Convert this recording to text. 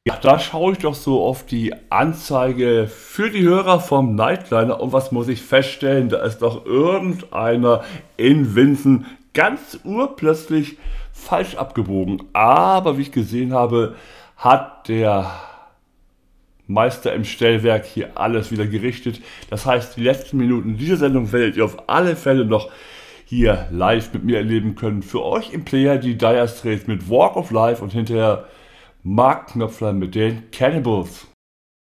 Ja, da schaue ich doch so auf die Anzeige für die Hörer vom Nightliner und was muss ich feststellen? Da ist doch irgendeiner in Winsen ganz urplötzlich falsch abgebogen. Aber wie ich gesehen habe, hat der Meister im Stellwerk hier alles wieder gerichtet. Das heißt, die letzten Minuten dieser Sendung werdet ihr auf alle Fälle noch hier live mit mir erleben können. Für euch im Player die Dire Straits mit Walk of Life und hinterher Mark Knopfler mit den Cannibals.